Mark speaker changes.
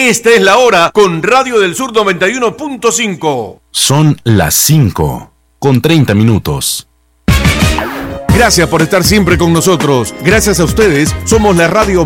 Speaker 1: Esta es la hora con Radio del Sur 91.5.
Speaker 2: Son las 5:30.
Speaker 1: Gracias por estar siempre con nosotros. Gracias a ustedes, somos la radio